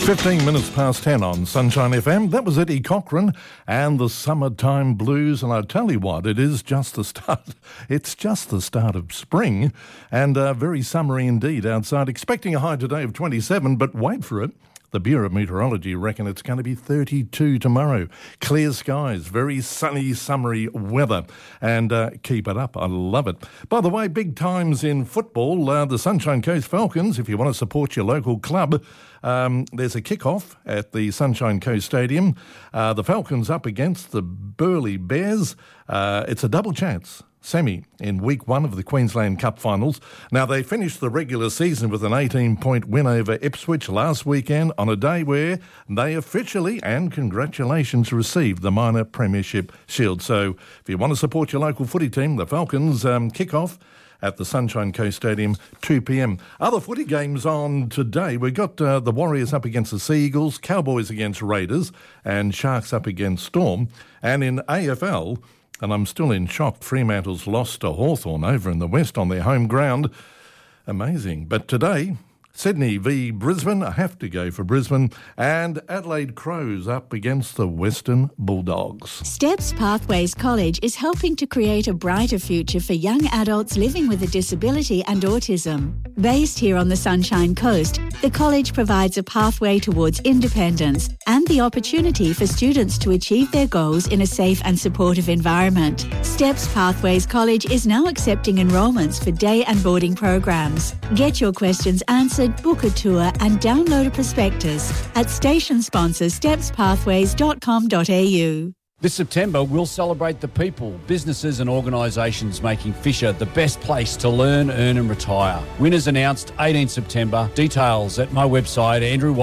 15 minutes past 10 on Sunshine FM. That was Eddie Cochran and the Summertime Blues. And I tell you what, it is just the start. It's just the start of spring and very summery indeed outside. Expecting a high today of 27, but wait for it. The Bureau of Meteorology reckon it's going to be 32 tomorrow. Clear skies, very sunny, summery weather. And keep it up. I love it. By the way, big times in football. The Sunshine Coast Falcons, if you want to support your local club, there's a kick-off at the Sunshine Coast Stadium. The Falcons up against the Burleigh Bears. It's a double chance semi in week one of the Queensland Cup finals. Now, they finished the regular season with an 18-point win over Ipswich last weekend on a day where they officially, and congratulations, received the minor premiership shield. So if you want to support your local footy team, the Falcons kick off at the Sunshine Coast Stadium, 2 p.m. Other footy games on today. We've got the Warriors up against the Sea Eagles, Cowboys against Raiders, and Sharks up against Storm. And in AFL, and I'm still in shock, Fremantle's lost to Hawthorn over in the West on their home ground. Amazing. But today, Sydney v Brisbane, I have to go for Brisbane, and Adelaide Crows up against the Western Bulldogs. Steps Pathways College is helping to create a brighter future for young adults living with a disability and autism. Based here on the Sunshine Coast, the college provides a pathway towards independence and the opportunity for students to achieve their goals in a safe and supportive environment. Steps Pathways College is now accepting enrolments for day and boarding programs. Get your questions answered, book a tour and download a prospectus at station sponsor stepspathways.com.au. This September, we'll celebrate the people, businesses and organisations making Fisher the best place to learn, earn and retire. Winners announced 18 September. Details at my website,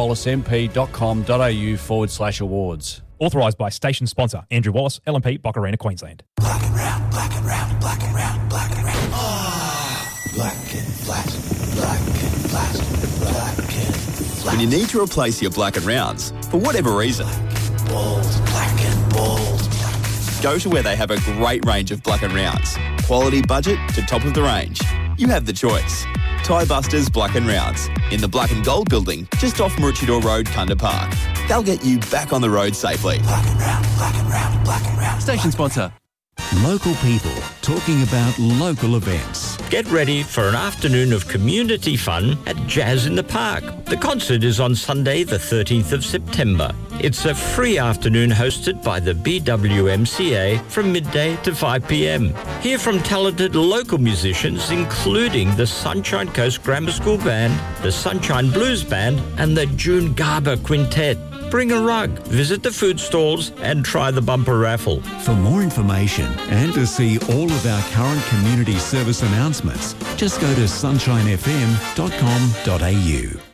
andrewwallace.mp.com.au/awards. Authorised by station sponsor Andrew Wallace, LMP, Boccarina, Queensland. Black and round, black and round, black and round, black and round. Black and flat, black and flat, black and flat. When you need to replace your black and rounds, for whatever reason, Bold, black and bold. go to where they have a great range of black and rounds. Quality budget to top of the range. You have the choice. Tie Busters Black and Rounds in the Black and Gold building just off Maroochydore Road, Kunda Park. They'll get you back on the road safely. Black and round, black and round, black and round. Station sponsor. Local people talking about local events. Get ready for an afternoon of community fun at Jazz in the Park. The concert is on Sunday the 13th of September. It's a free afternoon hosted by the BWMCA from midday to 5 p.m. Hear from talented local musicians including the Sunshine Coast Grammar School Band, the Sunshine Blues Band and the June Garber Quintet. Bring a rug, visit the food stalls and try the bumper raffle. For more information and to see all of our current community service announcements, just go to sunshinefm.com.au.